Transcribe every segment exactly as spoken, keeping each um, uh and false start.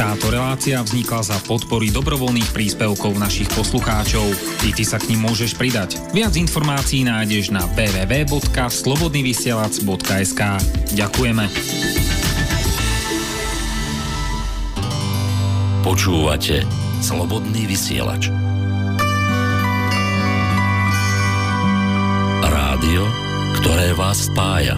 Táto relácia vznikla za podpory dobrovoľných príspevkov našich poslucháčov. I ty sa k nim môžeš pridať. Viac informácií nájdeš na w w w bodka slobodnyvysielac bodka es ká. Ďakujeme. Počúvate Slobodný vysielač. Rádio, ktoré vás spája.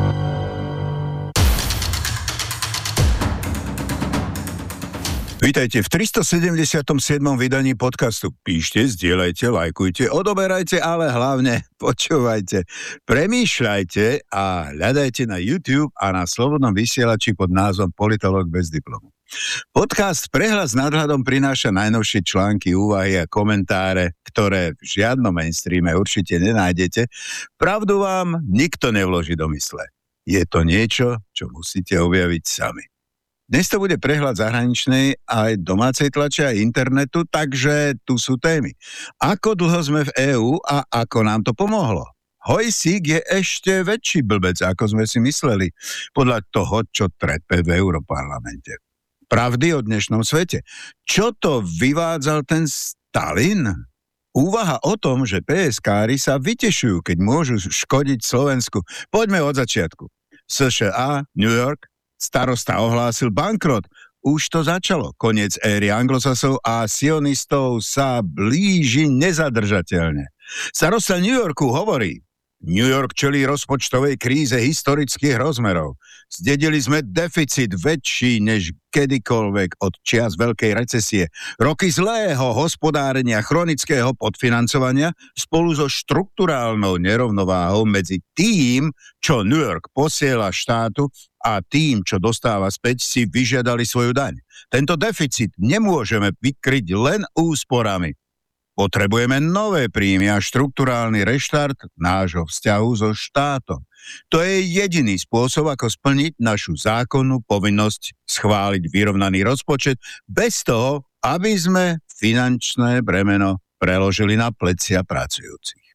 Vítajte v tristosedemdesiatom siedmom vydaní podcastu. Píšte, zdieľajte, lajkujte, odoberajte, ale hlavne počúvajte, premýšľajte a hľadajte na YouTube a na Slobodnom vysielači pod názvom Politológ bez diplomu. Podcast Prehľad s nadhľadom prináša najnovšie články, úvahy a komentáre, ktoré v žiadnom mainstreame určite nenájdete. Pravdu vám nikto nevloží do mysle. Je to niečo, čo musíte objaviť sami. Dnes to bude prehľad zahraničnej aj domácej tlače a internetu, takže tu sú témy. Ako dlho sme v EÚ a ako nám to pomohlo? Hojsík je ešte väčší blbec, ako sme si mysleli, podľa toho, čo trepe v Europarlamente. Pravdy o dnešnom svete. Čo to vyvádzal ten Stalin? Úvaha o tom, že pé es kári sa vytešujú, keď môžu škodiť Slovensku. Poďme od začiatku. SŠA, New York, starosta ohlásil bankrot. Už to začalo. Koniec éry anglosasov a sionistov sa blíži nezadržateľne. Starosta New Yorku hovorí: New York čelí rozpočtovej kríze historických rozmerov. Zdedili sme deficit väčší než kedykoľvek od čias veľkej recesie. Roky zlého hospodárenia, chronického podfinancovania spolu so štrukturálnou nerovnováhou medzi tým, čo New York posiela štátu, a tým, čo dostáva späť, si vyžiadali svoju daň. Tento deficit nemôžeme vykryť len úsporami. Potrebujeme nové príjmy a štrukturálny reštart nášho vzťahu so štátom. To je jediný spôsob, ako splniť našu zákonnú povinnosť schváliť vyrovnaný rozpočet bez toho, aby sme finančné bremeno preložili na plecia pracujúcich.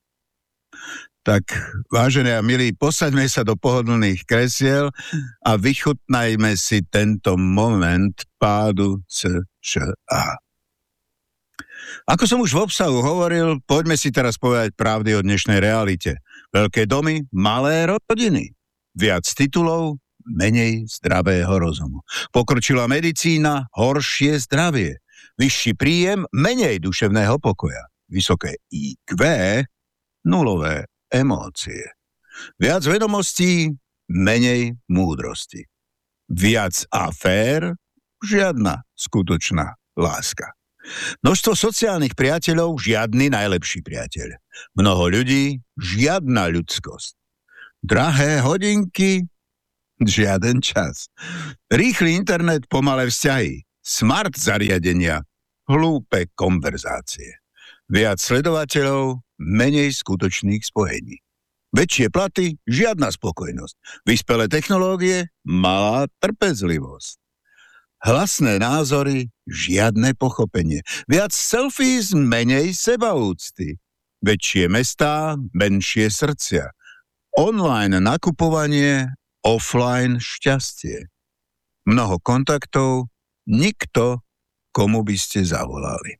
Tak, vážení a milí, posaďme sa do pohodlných kresiel a vychutnajme si tento moment pádu SŠA. Ako som už v obsahu hovoril, poďme si teraz povedať pravdy o dnešnej realite. Veľké domy, malé rodiny. Viac titulov, menej zdravého rozumu. Pokročilá medicína, horšie zdravie. Vyšší príjem, menej duševného pokoja. Vysoké í kvé, nulové emócie. Viac vedomostí, menej múdrosti. Viac afér, žiadna skutočná láska. Množstvo sociálnych priateľov, žiadny najlepší priateľ. Mnoho ľudí, žiadna ľudskosť. Drahé hodinky, žiaden čas. Rýchly internet, pomalé vzťahy. Smart zariadenia, hlúpe konverzácie. Viac sledovateľov, menej skutočných spojení. Väčšie platy, žiadna spokojnosť. Vyspelé technológie, malá trpezlivosť. Hlasné názory, žiadne pochopenie. Viac selfies, menej sebaúcty. Väčšie mestá, menšie srdcia. Online nakupovanie, offline šťastie. Mnoho kontaktov, nikto, komu by ste zavolali.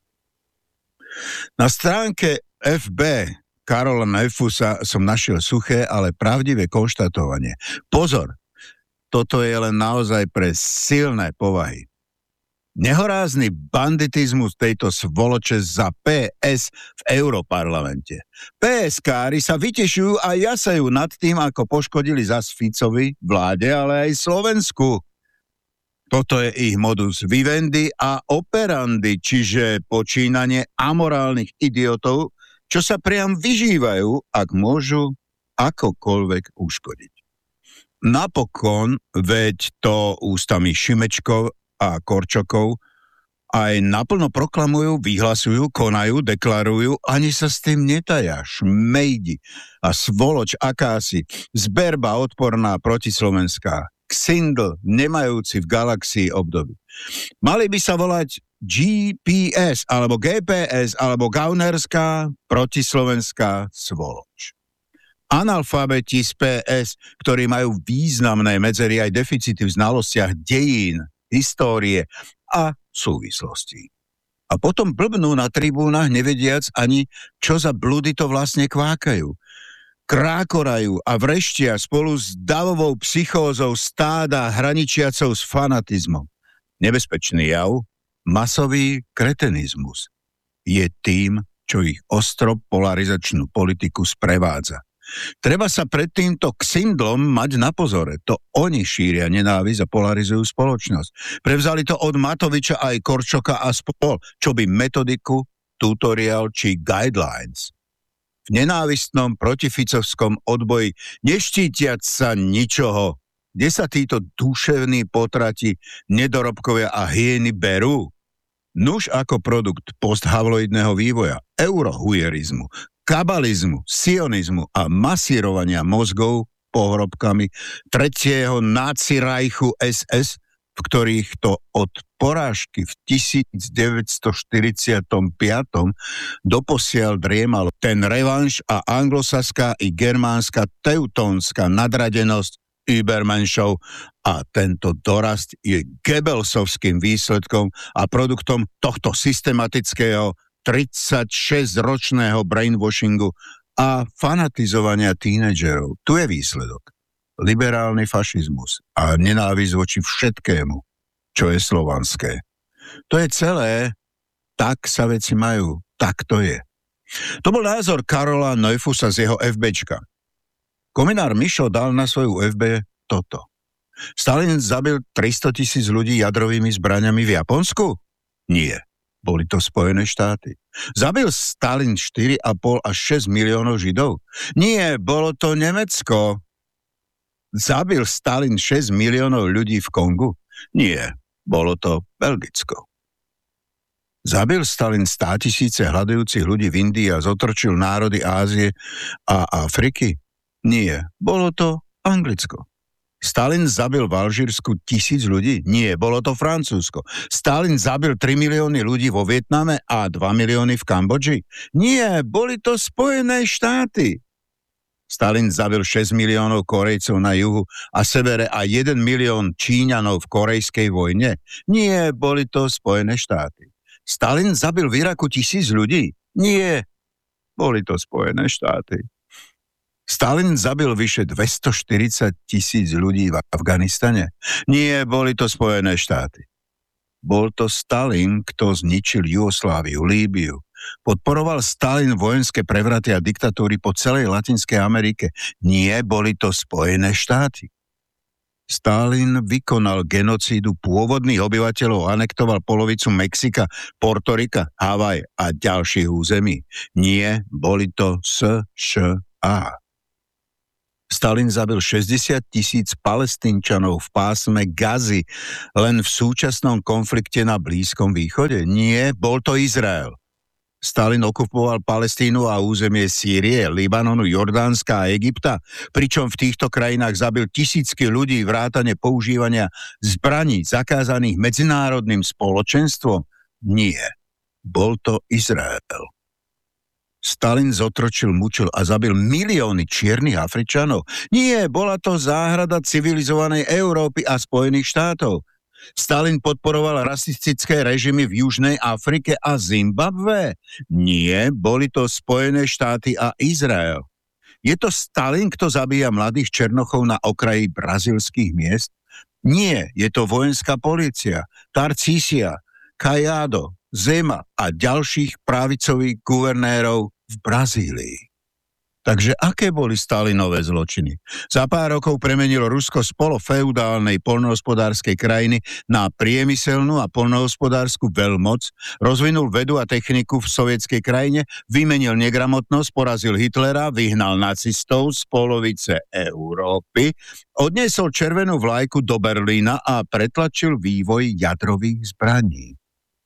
Na stránke ef bé Karola Nefusa som našiel suché, ale pravdivé konštatovanie. Pozor, toto je len naozaj pre silné povahy. Nehorázny banditizmus tejto svoloče za pé es v Europarlamente. pé es kári sa vytešujú a jasajú nad tým, ako poškodili zas Ficovi, vláde, ale aj Slovensku. Toto je ich modus vivendi a operandi, čiže počínanie amorálnych idiotov, čo sa priam vyžívajú, ak môžu akokoľvek uškodiť. Napokon, veď to ústami Šimečkov a Korčokov aj naplno proklamujú, vyhlasujú, konajú, deklarujú, ani sa s tým netaja, šmejdi a svoloč akási, zberba odporná protislovenská, ksindl, nemajúci v galaxii období. Mali by sa volať gé pé es, alebo gé pé es, alebo gaunerská protislovenská svoloč. Analfabeti z pé es, ktorí majú významné medzery aj deficity v znalostiach dejín, histórie a súvislostí. A potom blbnú na tribúnach, nevediac ani, čo za blúdy to vlastne kvákajú. Krákorajú a vreštia spolu s davovou psychózou stáda hraničiacou s fanatizmom. Nebezpečný jav, masový kretenizmus, je tým, čo ich ostro polarizačnú politiku sprevádza. Treba sa pred týmto ksindlom mať na pozore. To oni šíria nenávisť a polarizujú spoločnosť. Prevzali to od Matoviča aj Korčoka a spol, čo by metodiku, tutoriál či guidelines. V nenávistnom protificovskom odboji neštítiať sa ničoho, kde sa títo duševní potrati, nedorobkovia a hyeny berú. Nuž ako produkt posthavloidného vývoja, eurohujerizmu, kabalizmu, sionizmu a masírovania mozgov pohrobkami tretieho nácirajchu es es, v ktorých to od porážky v devätnásťstoštyridsaťpäť doposiaľ driemal ten revanš a anglosaská i germánska teutónska nadradenosť Übermenschov a tento dorast je Goebbelsovským výsledkom a produktom tohto systematického tridsaťšesťročného brainwashingu a fanatizovania tínedžerov. Tu je výsledok. Liberálny fašizmus a nenávisť voči všetkému, čo je slovanské. To je celé, tak sa veci majú, tak to je. To bol názor Karola Neufusa z jeho FBčka. Kominár Mišo dal na svoju ef bé toto. Stalin zabil tristotisíc ľudí jadrovými zbraňami v Japonsku? Nie. Boli to Spojené štáty. Zabil Stalin štyri a pol až šesť miliónov Židov? Nie, bolo to Nemecko. Zabil Stalin šesť miliónov ľudí v Kongu? Nie, bolo to Belgicko. Zabil Stalin státisíce hľadujúcich ľudí v Indii a zotročil národy Ázie a Afriky? Nie, bolo to Anglicko. Stalin zabil v Alžírsku tisíc ľudí? Nie, bolo to Francúzsko. Stalin zabil tri milióny ľudí vo Vietname a dva milióny v Kambodži? Nie, boli to Spojené štáty. Stalin zabil šesť miliónov Korejcov na juhu a severe a jeden milión Číňanov v korejskej vojne? Nie, boli to Spojené štáty. Stalin zabil v Iraku tisíc ľudí? Nie, boli to Spojené štáty. Stalin zabil vyše dvestoštyridsať tisíc ľudí v Afganistane? Nie, boli to Spojené štáty. Bol to Stalin, kto zničil Jugosláviu, Líbiu. Podporoval Stalin vojenské prevraty a diktatúry po celej Latinskej Amerike? Nie, boli to Spojené štáty. Stalin vykonal genocídu pôvodných obyvateľov, anektoval polovicu Mexika, Portorika, Havaj a ďalších území? Nie, boli to es š á. Stalin zabil šesťdesiat tisíc Palestínčanov v pásme Gazy len v súčasnom konflikte na Blízkom východe? Nie, bol to Izrael. Stalin okupoval Palestínu a územie Sýrie, Libanonu, Jordánska a Egypta, pričom v týchto krajinách zabil tisícky ľudí vrátane používania zbraní zakázaných medzinárodným spoločenstvom? Nie, bol to Izrael. Stalin zotročil, mučil a zabil milióny čiernych Afričanov? Nie, bola to záhrada civilizovanej Európy a Spojených štátov. Stalin podporoval rasistické režimy v Južnej Afrike a Zimbabwe? Nie, boli to Spojené štáty a Izrael. Je to Stalin, kto zabíja mladých černochov na okraji brazílskych miest? Nie, je to vojenská polícia, Tarcísia, Caiado, Zema a ďalších pravicových guvernérov v Brazílii. Takže aké boli Stalinové zločiny? Za pár rokov premenilo Rusko z polofeudálnej poľnohospodárskej krajiny na priemyselnú a poľnohospodársku veľmoc, rozvinul vedu a techniku v sovietskej krajine, vymenil negramotnosť, porazil Hitlera, vyhnal nacistov z polovice Európy, odniesol červenú vlajku do Berlína a pretlačil vývoj jadrových zbraní.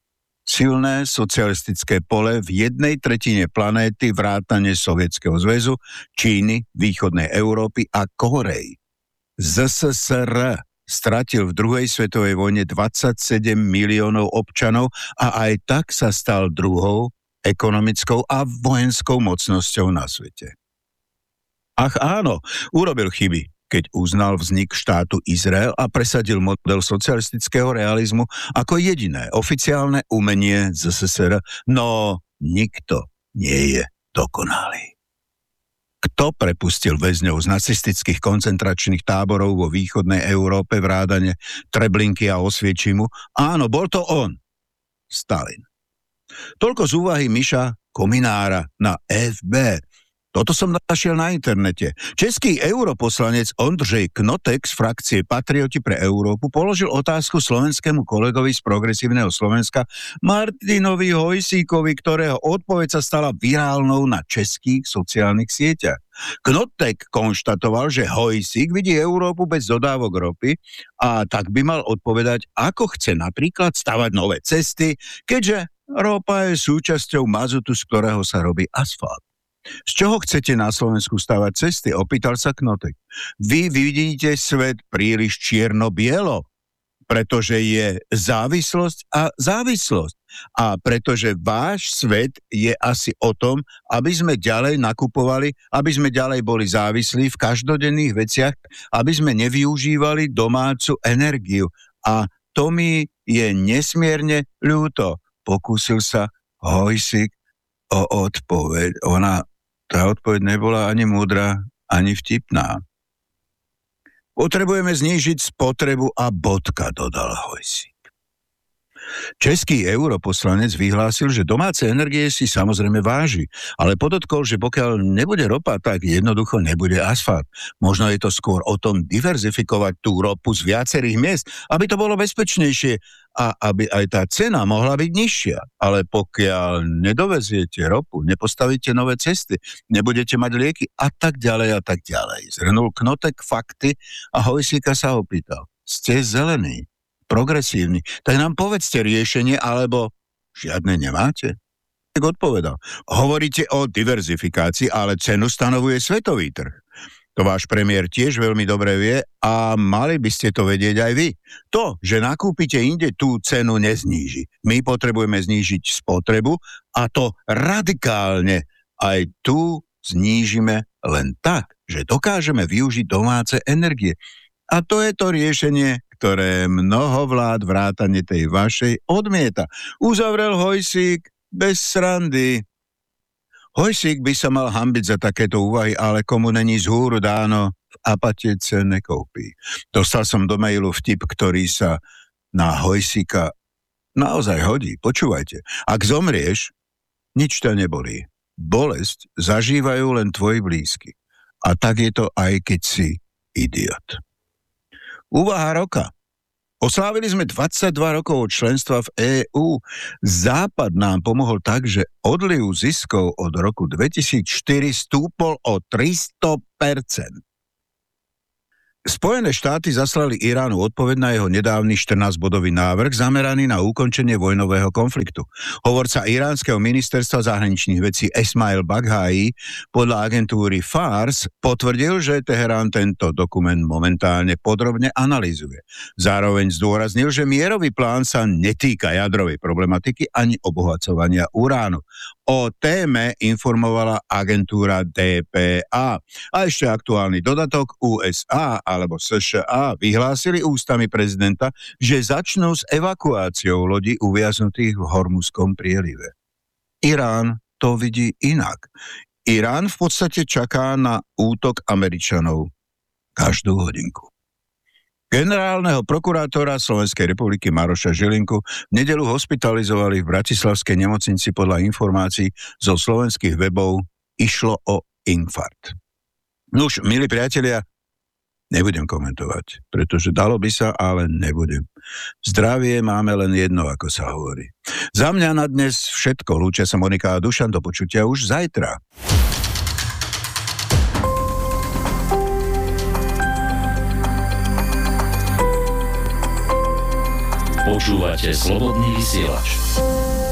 Silné socialistické pole v jednej tretine planéty vrátane Sovietskeho zväzu, Číny, východnej Európy a Kórey. zet es es er stratil v druhej svetovej vojne dvadsaťsedem miliónov občanov a aj tak sa stal druhou ekonomickou a vojenskou mocnosťou na svete. Ach áno, urobil chyby. keď uznal vznik štátu Izrael a presadil model socialistického realizmu ako jediné oficiálne umenie zet es es er. No, nikto nie je dokonalý. Kto prepustil väzňov z nacistických koncentračných táborov vo východnej Európe vrádane Treblinky a Osviečimu? Áno, bol to on, Stalin. Toľko z úvahy Miša Kominára na ef bé. Toto som našiel na internete. Český europoslanec Ondřej Knotek z frakcie Patrioti pre Európu položil otázku slovenskému kolegovi z Progresívneho Slovenska Martinovi Hojsíkovi, ktorého odpoveď sa stala virálnou na českých sociálnych sieťach. Knotek konštatoval, že Hojsík vidí Európu bez dodávok ropy a tak by mal odpovedať, ako chce napríklad stavať nové cesty, keďže ropa je súčasťou mazutu, z ktorého sa robí asfalt. Z čoho chcete na Slovensku stavať cesty? Opýtal sa Knotek. Vy vidíte svet príliš čierno-bielo, pretože je závislosť a závislosť. A pretože váš svet je asi o tom, aby sme ďalej nakupovali, aby sme ďalej boli závislí v každodenných veciach, aby sme nevyužívali domácu energiu. A to mi je nesmierne ľúto. Pokúsil sa Hojsík o odpoveď. Ona, tá odpoveď nebola ani múdra, ani vtipná. Potrebujeme znížiť spotrebu a bodka, dodal Hojsík. Český europoslanec vyhlásil, že domáce energie si samozrejme váži, ale podotkol, že pokiaľ nebude ropa, tak jednoducho nebude asfalt. Možno je to skôr o tom diverzifikovať tú ropu z viacerých miest, aby to bolo bezpečnejšie a aby aj tá cena mohla byť nižšia. Ale pokiaľ nedoveziete ropu, nepostavíte nové cesty, nebudete mať lieky a tak ďalej a tak ďalej. Zhrnul Knotek fakty a Hojsíka sa opýtal. Ste zelení, progresívni, tak nám povedzte riešenie, alebo žiadne nemáte? Tak odpovedal. Hovoríte o diverzifikácii, ale cenu stanovuje svetový trh. To váš premiér tiež veľmi dobre vie a mali by ste to vedieť aj vy. To, že nakúpite inde, tú cenu nezníži. My potrebujeme znížiť spotrebu a to radikálne. Aj tu znížime len tak, že dokážeme využiť domáce energie. A to je to riešenie, ktoré mnoho vlád vrátane tej vašej odmieta. Uzavrel Hojsík bez srandy. Hojsík by sa mal hanbiť za takéto úvahy, ale komu není z húru dáno, v apatece nekoupí. Dostal som do mailu vtip, ktorý sa na Hojsíka naozaj hodí. Počúvajte, ak zomrieš, nič ťa nebolí. Bolesť zažívajú len tvoji blízky. A tak je to aj keď si idiot. Úvaha roka. Oslávili sme dvadsaťdva rokov od členstva v EÚ. Západ nám pomohol tak, že odliv ziskov od roku dvetisícštyri stúpol o tristo percent. Spojené štáty zaslali Iránu odpoveď na jeho nedávny štrnásťbodový návrh zameraný na ukončenie vojnového konfliktu. Hovorca iránskeho ministerstva zahraničných vecí Esmail Baghaji podľa agentúry Fars potvrdil, že Teherán tento dokument momentálne podrobne analyzuje. Zároveň zdôraznil, že mierový plán sa netýka jadrovej problematiky ani obohacovania uránu. O téme informovala agentúra dé pé á. A ešte aktuálny dodatok ú es á alebo es š á vyhlásili ústami prezidenta, že začnú s evakuáciou lodí uviaznutých v Hormuzskom prielive. Irán to vidí inak. Irán v podstate čaká na útok Američanov každú hodinku. Generálneho prokurátora Slovenskej republiky Maroša Žilinku v nedeľu hospitalizovali v bratislavskej nemocnici. Podľa informácií zo slovenských webov išlo o infarkt. Nuž, milí priatelia, nebudem komentovať, pretože dalo by sa, ale nebudem. Zdravie máme len jedno, ako sa hovorí. Za mňa na dnes všetko. Lúčia sa Monika a Dušan, do počutia už zajtra. Počúvate Slobodný vysielač.